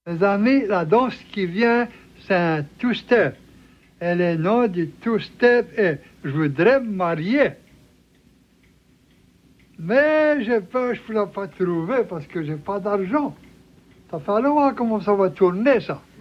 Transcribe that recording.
Les amis, la danse qui vient, c'est un two-step. Et le nom du two-step est « Je voudrais me marier ». Mais j'ai peur, je ne pourrais pas trouver parce que je n'ai pas d'argent. Ça fait longtemps comment ça va tourner, ça.